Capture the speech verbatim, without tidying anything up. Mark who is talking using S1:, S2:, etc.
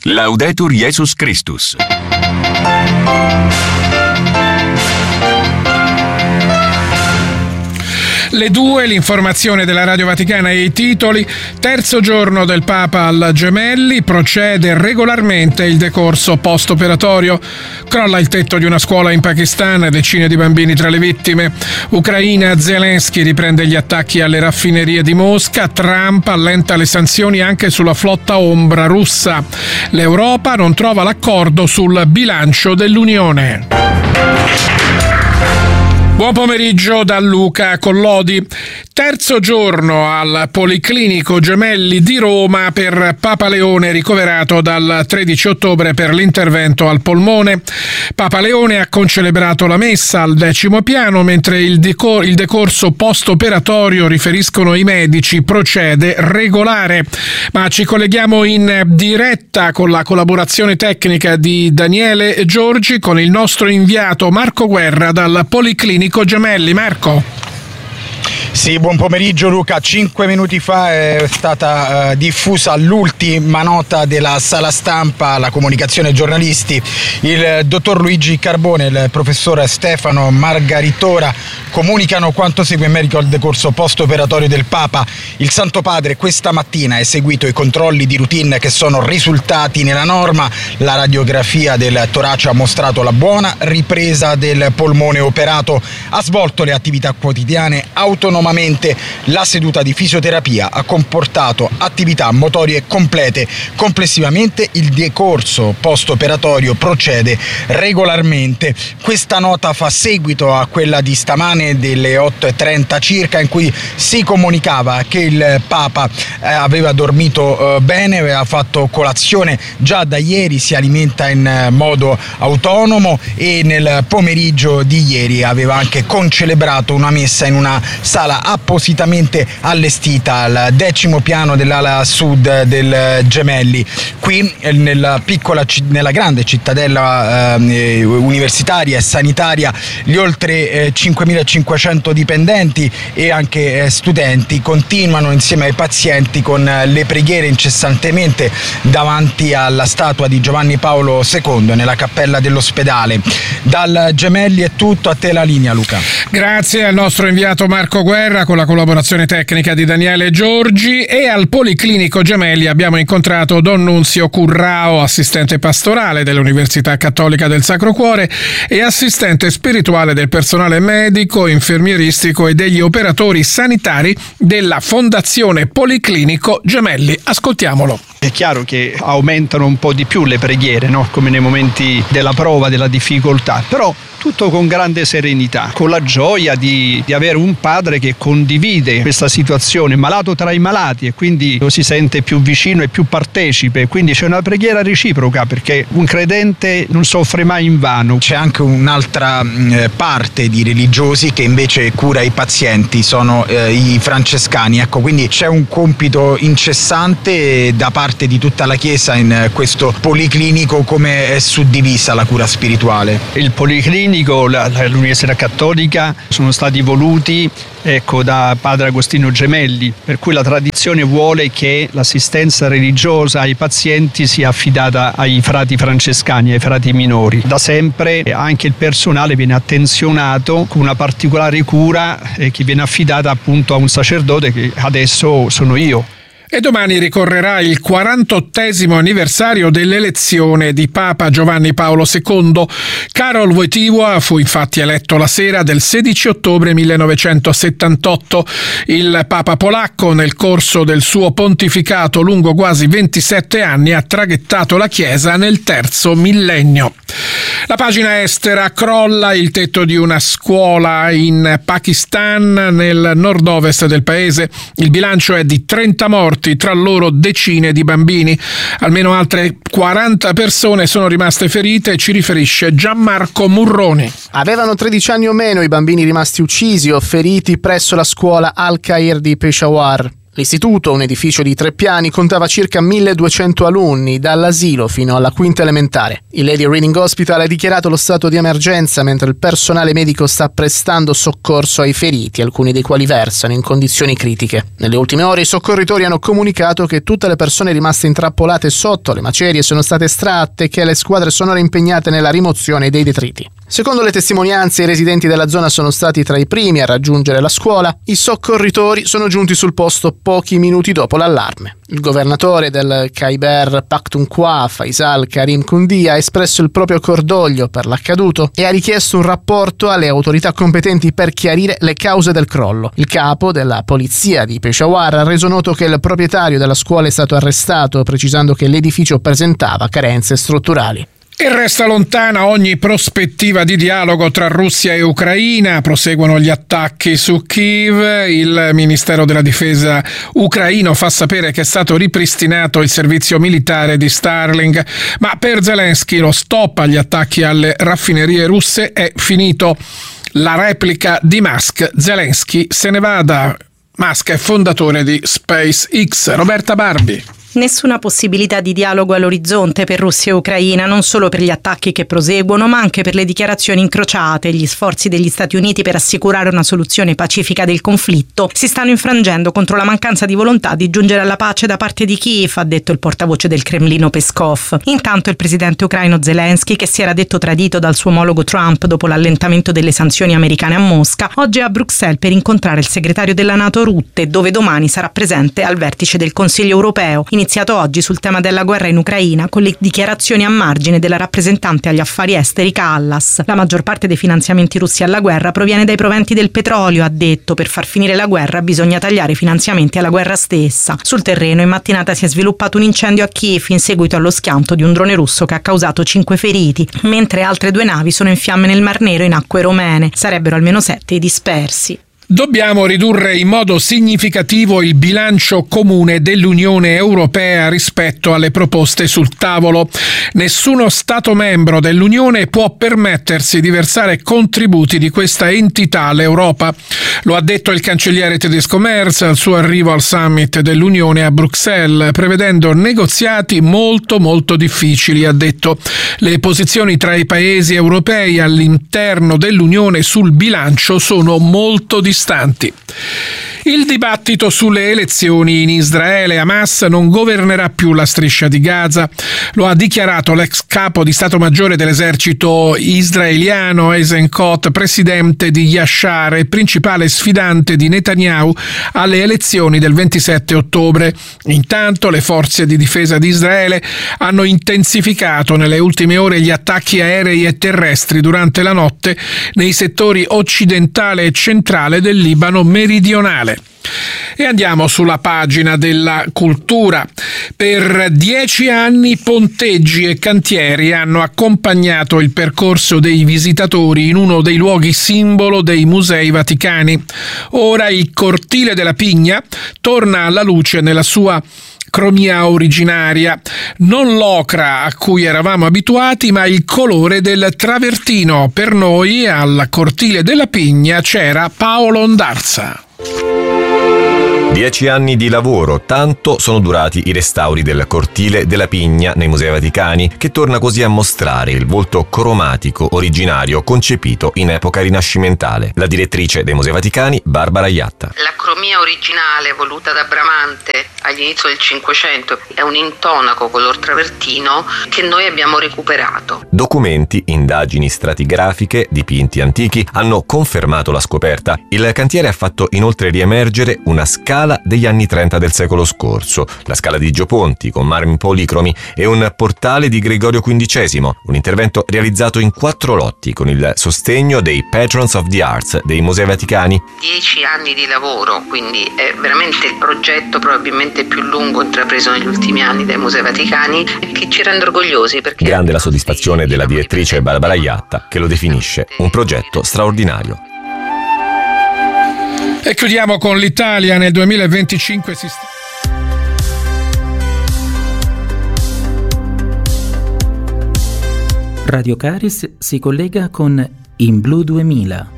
S1: Laudetur Jesus Christus.
S2: Le due, l'informazione della Radio Vaticana e i titoli. Terzo giorno del Papa al Gemelli, procede regolarmente il decorso post-operatorio. Crolla il tetto di una scuola in Pakistan, decine di bambini tra le vittime. Ucraina, Zelensky riprende gli attacchi alle raffinerie di Mosca. Trump allenta le sanzioni anche sulla flotta ombra russa. L'Europa non trova l'accordo sul bilancio dell'Unione. Buon pomeriggio da Luca Collodi. Terzo giorno al Policlinico Gemelli di Roma per Papa Leone, ricoverato dal tredici ottobre per l'intervento al polmone. Papa Leone ha concelebrato la messa al decimo piano, mentre il, decor- il decorso post-operatorio, riferiscono i medici, procede regolare. Ma ci colleghiamo in diretta con la collaborazione tecnica di Daniele Giorgi con il nostro inviato Marco Guerra dal Policlinico Gemelli. Marco.
S3: Sì, buon pomeriggio Luca. Cinque minuti fa è stata uh, diffusa l'ultima nota della sala stampa, la comunicazione ai giornalisti. Il dottor Luigi Carbone e il professor Stefano Margaritora comunicano quanto segue in merito al decorso post-operatorio del Papa. Il Santo Padre questa mattina ha eseguito i controlli di routine che sono risultati nella norma. La radiografia del torace ha mostrato la buona ripresa del polmone operato. Ha svolto le attività quotidiane autonomamente. La seduta di fisioterapia ha comportato attività motorie complete. Complessivamente il decorso post-operatorio procede regolarmente. Questa nota fa seguito a quella di stamane delle otto e trenta circa, in cui si comunicava che il Papa eh, aveva dormito eh, bene, aveva fatto colazione già da ieri, si alimenta in eh, modo autonomo e nel pomeriggio di ieri aveva anche concelebrato una messa in una sala appositamente allestita al decimo piano dell'ala sud del Gemelli. Qui nella piccola, nella grande cittadella eh, universitaria e sanitaria, gli oltre eh, cinquemilacinquecento dipendenti e anche eh, studenti continuano insieme ai pazienti con eh, le preghiere incessantemente davanti alla statua di Giovanni Paolo secondo nella cappella dell'ospedale. Dal Gemelli è tutto, a te la linea Luca.
S2: Grazie al nostro inviato Marco Guerra con la collaborazione tecnica di Daniele Giorgi. E al Policlinico Gemelli abbiamo incontrato Don Nunzio Currao, assistente pastorale dell'Università Cattolica del Sacro Cuore e assistente spirituale del personale medico, infermieristico e degli operatori sanitari della Fondazione Policlinico Gemelli. Ascoltiamolo.
S4: È chiaro che aumentano un po' di più le preghiere, no? Come nei momenti della prova, della difficoltà, però tutto con grande serenità, con la gioia di, di avere un padre che condivide questa situazione, malato tra i malati, e quindi lo si sente più vicino e più partecipe. Quindi c'è una preghiera reciproca, perché un credente non soffre mai invano.
S3: C'è anche un'altra eh, parte di religiosi che invece cura i pazienti, sono eh, i francescani. Ecco, quindi c'è un compito incessante da parte di tutta la Chiesa in questo policlinico. Come è suddivisa la cura spirituale?
S4: Il policlinico, l'Università Cattolica sono stati voluti ecco, da padre Agostino Gemelli, per cui la tradizione vuole che l'assistenza religiosa ai pazienti sia affidata ai frati francescani, ai frati minori. Da sempre anche il personale viene attenzionato con una particolare cura eh, che viene affidata appunto a un sacerdote che adesso sono io.
S2: E domani ricorrerà il quarantottesimo anniversario dell'elezione di Papa Giovanni Paolo secondo. Karol Wojtyła fu infatti eletto la sera del sedici ottobre millenovecentosettantotto. Il Papa polacco, nel corso del suo pontificato lungo quasi ventisette anni, ha traghettato la Chiesa nel terzo millennio. La pagina estera: crolla il tetto di una scuola in Pakistan, nel nord-ovest del paese. Il bilancio è di trenta morti, tra loro decine di bambini. Almeno altre quaranta persone sono rimaste ferite, ci riferisce Gianmarco Murroni.
S5: Avevano tredici anni o meno i bambini rimasti uccisi o feriti presso la scuola Al-Khair di Peshawar. L'istituto, un edificio di tre piani, contava circa milleduecento alunni, dall'asilo fino alla quinta elementare. Il Lady Reading Hospital ha dichiarato lo stato di emergenza mentre il personale medico sta prestando soccorso ai feriti, alcuni dei quali versano in condizioni critiche. Nelle ultime ore i soccorritori hanno comunicato che tutte le persone rimaste intrappolate sotto le macerie sono state estratte e che le squadre sono ora impegnate nella rimozione dei detriti. Secondo le testimonianze, i residenti della zona sono stati tra i primi a raggiungere la scuola. I soccorritori sono giunti sul posto pochi minuti dopo l'allarme. Il governatore del Khyber Pakhtunkhwa, Faisal Karim Kundi, ha espresso il proprio cordoglio per l'accaduto e ha richiesto un rapporto alle autorità competenti per chiarire le cause del crollo. Il capo della polizia di Peshawar ha reso noto che il proprietario della scuola è stato arrestato, precisando che l'edificio presentava carenze strutturali.
S2: E resta lontana ogni prospettiva di dialogo tra Russia e Ucraina. Proseguono gli attacchi su Kiev. Il Ministero della Difesa ucraino fa sapere che è stato ripristinato il servizio militare di Starlink, ma per Zelensky lo stop agli attacchi alle raffinerie russe è finito. La replica di Musk: Zelensky se ne vada. Musk è fondatore di SpaceX. Roberta Barbi.
S6: Nessuna possibilità di dialogo all'orizzonte per Russia e Ucraina, non solo per gli attacchi che proseguono, ma anche per le dichiarazioni incrociate e gli sforzi degli Stati Uniti per assicurare una soluzione pacifica del conflitto si stanno infrangendo contro la mancanza di volontà di giungere alla pace da parte di Kiev, ha detto il portavoce del Cremlino Peskov. Intanto il presidente ucraino Zelensky, che si era detto tradito dal suo omologo Trump dopo l'allentamento delle sanzioni americane a Mosca, oggi è a Bruxelles per incontrare il segretario della NATO Rutte, dove domani sarà presente al vertice del Consiglio europeo, iniziato oggi sul tema della guerra in Ucraina con le dichiarazioni a margine della rappresentante agli affari esteri Kallas. La maggior parte dei finanziamenti russi alla guerra proviene dai proventi del petrolio, ha detto. Per far finire la guerra bisogna tagliare i finanziamenti alla guerra stessa. Sul terreno in mattinata si è sviluppato un incendio a Kiev in seguito allo schianto di un drone russo che ha causato cinque feriti, mentre altre due navi sono in fiamme nel Mar Nero in acque romene. Sarebbero almeno sette i dispersi.
S2: Dobbiamo ridurre in modo significativo il bilancio comune dell'Unione Europea rispetto alle proposte sul tavolo. Nessuno Stato membro dell'Unione può permettersi di versare contributi di questa entità all'Europa. Lo ha detto il cancelliere tedesco Merz al suo arrivo al summit dell'Unione a Bruxelles, prevedendo negoziati molto molto difficili, ha detto. Le posizioni tra i paesi europei all'interno dell'Unione sul bilancio sono molto distanti. Il dibattito sulle elezioni in Israele. Hamas non governerà più la striscia di Gaza. Lo ha dichiarato l'ex capo di Stato Maggiore dell'esercito israeliano Eisenkot, presidente di Yashar e principale sfidante di Netanyahu alle elezioni del ventisette ottobre. Intanto le forze di difesa di Israele hanno intensificato nelle ultime ore gli attacchi aerei e terrestri durante la notte nei settori occidentale e centrale del Libano meridionale. E andiamo sulla pagina della cultura. Per dieci anni ponteggi e cantieri hanno accompagnato il percorso dei visitatori in uno dei luoghi simbolo dei Musei Vaticani. Ora il cortile della Pigna torna alla luce nella sua cromia originaria, non l'ocra a cui eravamo abituati, ma il colore del travertino. Per noi al cortile della Pigna c'era Paolo Ondarza.
S7: Dieci anni di lavoro, tanto sono durati i restauri del cortile della Pigna nei Musei Vaticani, che torna così a mostrare il volto cromatico originario concepito in epoca rinascimentale. La direttrice dei Musei Vaticani, Barbara Iatta.
S8: La cromia originale voluta da Bramante all'inizio del Cinquecento è un intonaco color travertino che noi abbiamo recuperato.
S7: Documenti, indagini stratigrafiche, dipinti antichi hanno confermato la scoperta. Il cantiere ha fatto inoltre riemergere una scala degli anni trenta del secolo scorso, la scala di Gioponti con marmi policromi e un portale di Gregorio quindicesimo, un intervento realizzato in quattro lotti con il sostegno dei Patrons of the Arts dei Musei Vaticani.
S8: Dieci anni di lavoro, quindi è veramente il progetto probabilmente più lungo intrapreso negli ultimi anni dai Musei Vaticani, che ci rende orgogliosi perché...
S7: Grande la soddisfazione della direttrice Barbara Iatta, che lo definisce un progetto straordinario.
S2: E chiudiamo con l'Italia. Nel duemilaventicinque si sta...
S9: Radio Caris si collega con In Blu duemila.